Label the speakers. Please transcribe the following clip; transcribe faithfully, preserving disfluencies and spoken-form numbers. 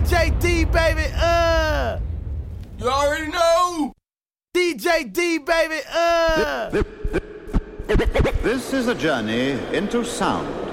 Speaker 1: J D, baby, uh.
Speaker 2: You already know.
Speaker 1: D J D, baby, uh.
Speaker 3: This is a journey into sound.